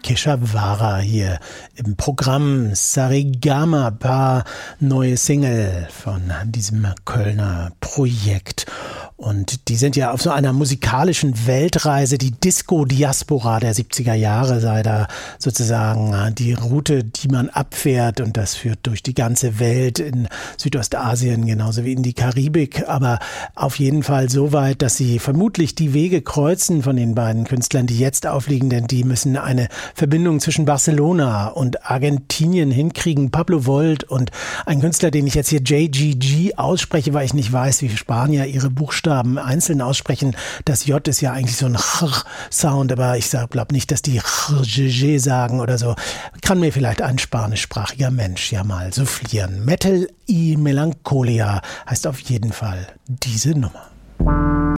Keshavara hier im Programm. Sarigama Pa, neue Single von diesem Kölner Projekt. Und die sind ja auf so einer musikalischen Weltreise. Die Disco-Diaspora der 70er Jahre sei da sozusagen die Route, die man abfährt. Und das führt durch die ganze Welt in Südostasien, genauso wie in die Karibik. Aber auf jeden Fall so weit, dass sie vermutlich die Wege kreuzen von den beiden Künstlern, die jetzt aufliegen. Denn die müssen eine Verbindung zwischen Barcelona und Argentinien hinkriegen. Pablo Volt und ein Künstler, den ich jetzt hier JGG ausspreche, weil ich nicht weiß, wie Spanier ihre Buchstaben einzeln aussprechen. Das J ist ja eigentlich so ein Ch-Sound, aber ich glaube nicht, dass die Ch sagen oder so. Kann mir vielleicht ein spanischsprachiger Mensch ja mal soufflieren. Metal y Melancholia heißt auf jeden Fall diese Nummer.